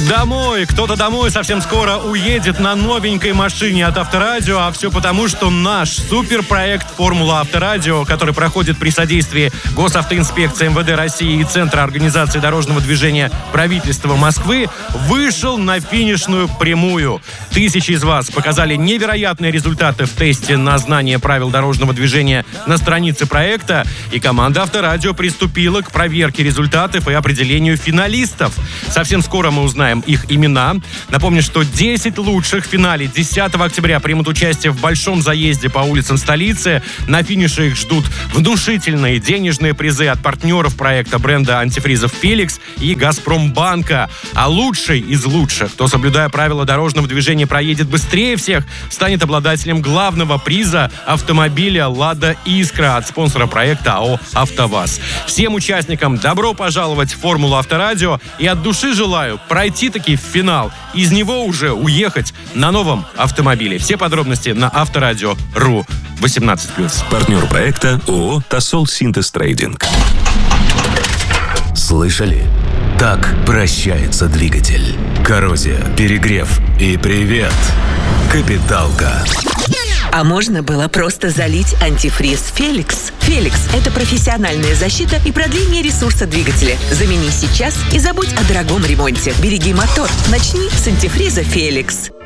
Домой. Кто-то домой совсем скоро уедет на новенькой машине от Авторадио, а все потому, что наш суперпроект «Формула Авторадио», который проходит при содействии Госавтоинспекции МВД России и Центра организации дорожного движения правительства Москвы, вышел на финишную прямую. Тысячи из вас показали невероятные результаты в тесте на знание правил дорожного движения на странице проекта, и команда Авторадио приступила к проверке результатов и определению финалистов. Совсем скоро мы узнаем их имена. Напомню, что 10 лучших в финале 10 октября примут участие в большом заезде по улицам столицы. На финише их ждут внушительные денежные призы от партнеров проекта бренда антифризов «Феликс» и «Газпромбанка». А лучший из лучших, кто, соблюдая правила дорожного движения, проедет быстрее всех, станет обладателем главного приза автомобиля «Лада Искра» от спонсора проекта АО «АвтоВАЗ». Всем участникам добро пожаловать в «Формулу Авторадио» и от души желаю пройти таки в финал. Из него уже уехать на новом автомобиле. Все подробности на авторадио.ру. 18+. Партнер проекта ООО «Тосол Синтез Трейдинг». Слышали? Так прощается двигатель. Коррозия, перегрев и привет, капиталка. А можно было просто залить антифриз «Феликс». «Феликс» — это профессиональная защита и продление ресурса двигателя. Замени сейчас и забудь о дорогом ремонте. Береги мотор. Начни с антифриза «Феликс».